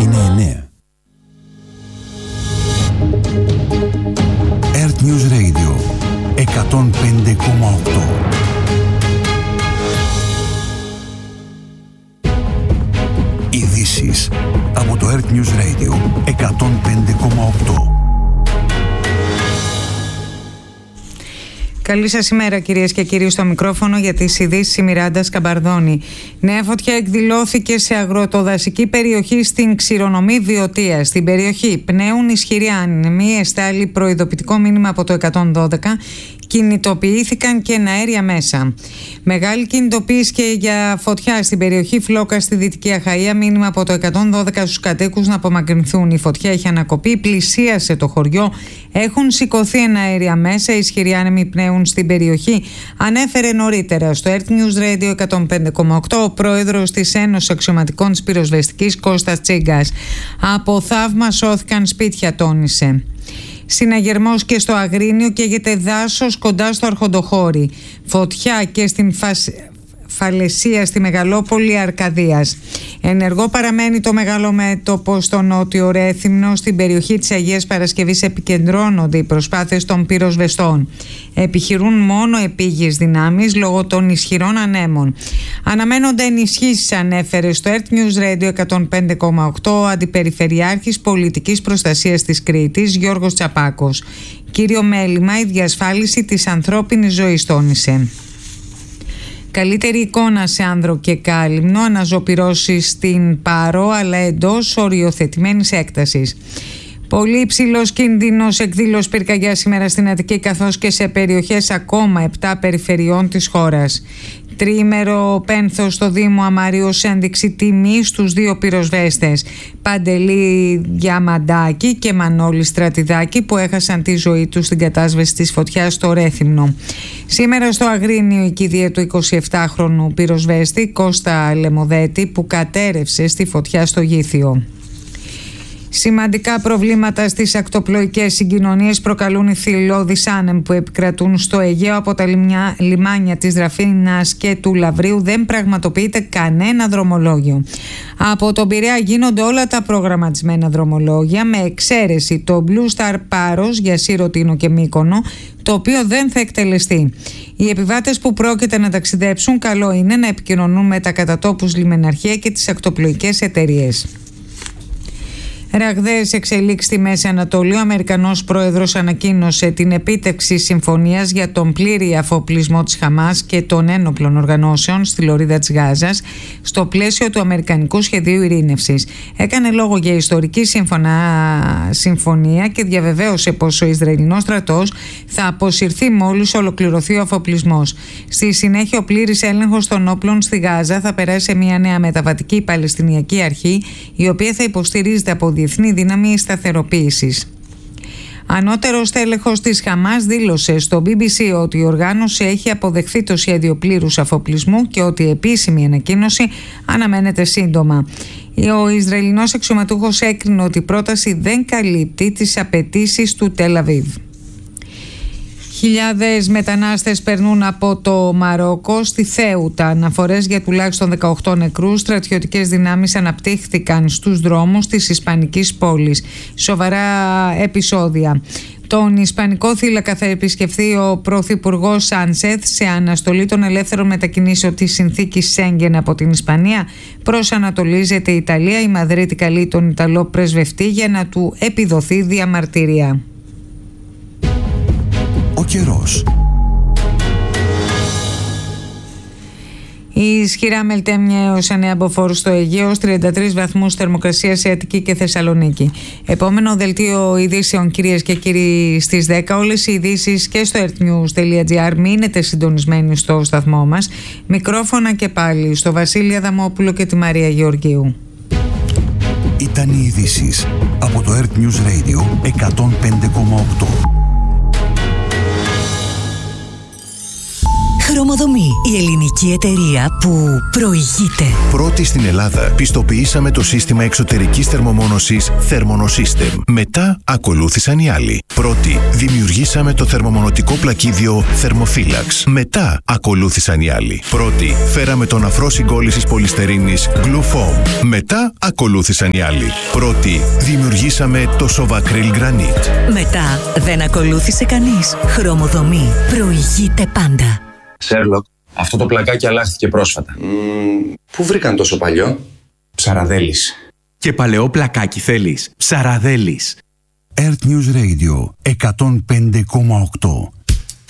είναι 9. Earth News Radio 105,8. Ειδήσεις από το Earth News Radio 105,8. Καλή σας ημέρα, κυρίες και κύριοι, στο μικρόφωνο για τις ειδήσεις η Μιράντα Σκαμπαρδώνη. Νέα φωτιά εκδηλώθηκε σε αγροτοδασική περιοχή στην Ξηρονομή Βιωτία. Στην περιοχή πνέουν ισχυροί άνεμοι, εστάλει προειδοποιητικό μήνυμα από το 112. Κινητοποιήθηκαν και εναέρια μέσα. Μεγάλη κινητοποίηση και για φωτιά στην περιοχή Φλόκα στη Δυτική Αχαΐα. Μήνυμα από το 112 στους κατοίκους να απομακρυνθούν. Η φωτιά έχει ανακοπεί, πλησίασε το χωριό. Έχουν σηκωθεί εναέρια μέσα. Ισχυροί άνεμοι πνέουν στην περιοχή. Ανέφερε νωρίτερα στο Earth News Radio 105,8 ο πρόεδρος της Ένωσης Αξιωματικών της Πυροσβεστικής, Κώστας Τσίγκας. Από θαύμα σώθηκαν σπίτια, τόνισε. Συναγερμός και στο Αγρίνιο, καίγεται δάσος κοντά στο Αρχοντοχώρι. Φωτιά και στην Φαλαισία στη Μεγαλόπολη Αρκαδίας. Ενεργό παραμένει το μεγαλόμετωπο στο νότιο Ρέθυμνο. Στην περιοχή της Αγίας Παρασκευής επικεντρώνονται οι προσπάθειες των πυροσβεστών. Επιχειρούν μόνο επίγειες δυνάμεις λόγω των ισχυρών ανέμων. Αναμένονται ενισχύσεις, ανέφερε στο Earth News Radio 105,8 ο Αντιπεριφερειάρχης Πολιτικής Προστασίας της Κρήτης, Γιώργος Τσαπάκος. Κύριο μέλημα η διασφάλιση της ανθρώπινης ζωής, τόνισε. Καλύτερη εικόνα σε άνδρο και κάλυμνο, αναζωπυρώσεις στην Πάρο αλλά εντός οριοθετημένης έκτασης. Πολύ υψηλός κίνδυνος εκδήλωση πυρκαγιά σήμερα στην Αττική, καθώς και σε περιοχές ακόμα 7 περιφερειών της χώρας. Τριήμερο πένθος στο Δήμο Αμαρίου σε ένδειξη τιμή στους δύο πυροσβέστες, Παντελή Διαμαντάκη και Μανώλη Στρατιδάκη, που έχασαν τη ζωή τους στην κατάσβεση της φωτιάς στο Ρέθυμνο. Σήμερα στο Αγρίνιο η κηδεία του 27χρονου πυροσβέστη Κώστα Λεμοδέτη, που κατέρευσε στη φωτιά στο Γήθιο. Σημαντικά προβλήματα στις ακτοπλοϊκές συγκοινωνίες προκαλούν οι θηλώδεις άνεμοι που επικρατούν στο Αιγαίο. Από τα λιμάνια της Δραφίνας και του Λαβρίου δεν πραγματοποιείται κανένα δρομολόγιο. Από τον Πειραιά γίνονται όλα τα προγραμματισμένα δρομολόγια, με εξαίρεση το Blue Star Πάρος για Σύρο, Τίνο και Μύκονο, το οποίο δεν θα εκτελεστεί. Οι επιβάτες που πρόκειται να ταξιδέψουν, καλό είναι να επικοινωνούν με τα κατατόπους λιμεναρχεία και τις ακτοπλοϊκές εταιρείες. Ραγδαίες εξελίξεις στη Μέση Ανατολή. Ο Αμερικανός πρόεδρος ανακοίνωσε την επίτευξη συμφωνίας για τον πλήρη αφοπλισμό της Χαμάς και των ένοπλων οργανώσεων στη λωρίδα της Γάζας στο πλαίσιο του Αμερικανικού Σχεδίου Ειρήνευσης. Έκανε λόγο για ιστορική συμφωνία και διαβεβαίωσε πως ο Ισραηλινός στρατός θα αποσυρθεί μόλις ολοκληρωθεί ο αφοπλισμός. Στη συνέχεια, ο πλήρης έλεγχος των όπλων στη Γάζα θα περάσει σε μια νέα μεταβατική Παλαιστινιακή Αρχή, η οποία θα υποστηρίζεται από διεθνή δύναμη σταθεροποίησης. Ανώτερος τέλεχος της Χαμάς δήλωσε στο BBC ότι η οργάνωση έχει αποδεχθεί το σχέδιο πλήρους αφοπλισμού και ότι η επίσημη ανακοίνωση αναμένεται σύντομα. Ο Ισραηλινός αξιωματούχος έκρινε ότι η πρόταση δεν καλύπτει τις απαιτήσεις του Τελ Αβίβ. Χιλιάδες μετανάστες περνούν από το Μαρόκο στη Θέουτα. Αναφορές για τουλάχιστον 18 νεκρούς. Στρατιωτικές δυνάμεις αναπτύχθηκαν στους δρόμους της Ισπανικής πόλης. Σοβαρά επεισόδια. Τον Ισπανικό θύλακα θα επισκεφθεί ο Πρωθυπουργός Σάνσεθ σε αναστολή των ελεύθερων μετακινήσεων της συνθήκης Σέγγεν από την Ισπανία. Προσανατολίζεται η Ιταλία. Η Μαδρίτη καλεί τον Ιταλό πρεσβευτή για να του επιδοθεί διαμαρτυρία. Ο καιρός. Η ισχυρά μελτέμια έως ανεαμποφόρου στο Αιγαίο, 33 βαθμούς θερμοκρασία σε Αττική και Θεσσαλονίκη. Επόμενο δελτίο ειδήσεων, κυρίες και κύριοι, στις 10. Όλες οι ειδήσεις και στο earthnews.gr. Μείνετε συντονισμένοι στο σταθμό μας. Μικρόφωνα και πάλι στο Βασίλη Αδαμόπουλο και τη Μαρία Γεωργίου. Ήταν οι ειδήσεις από το Earth News Radio 105,8. Χρωμοδομή. Η ελληνική εταιρεία που προηγείται. Πρώτη στην Ελλάδα πιστοποιήσαμε το σύστημα εξωτερικής θερμομόνωσης Thermonosystem. Μετά ακολούθησαν οι άλλοι. Πρώτη δημιουργήσαμε το θερμομονωτικό πλακίδιο Thermophilax. Μετά ακολούθησαν οι άλλοι. Πρώτη φέραμε τον αφρό συγκόλλησης πολυστερίνης Glufoam. Μετά ακολούθησαν οι άλλοι. Πρώτη δημιουργήσαμε το Sovacryl Granite. Μετά δεν ακολούθησε κανείς. Χρωμοδομή. Προηγείται πάντα. Σέρλοκ, αυτό το πλακάκι αλλάχθηκε πρόσφατα. Πού βρήκαν τόσο παλιό? Ψαραδέλης. Και παλαιό πλακάκι θέλεις? Ψαραδέλης. Earth News Radio 105,8.